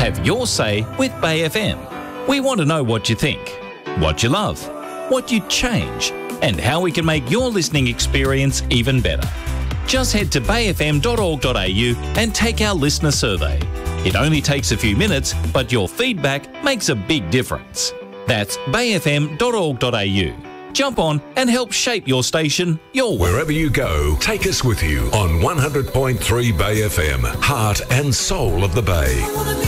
Have your say with Bay FM. We want to know what you think, what you love, what you'd change, and how we can make your listening experience even better. Just head to bayfm.org.au and take our listener survey. It only takes a few minutes, but your feedback makes a big difference. That's bayfm.org.au. Jump on and help shape your station your way. Wherever you go, take us with you on 100.3 Bay FM, heart and soul of the Bay.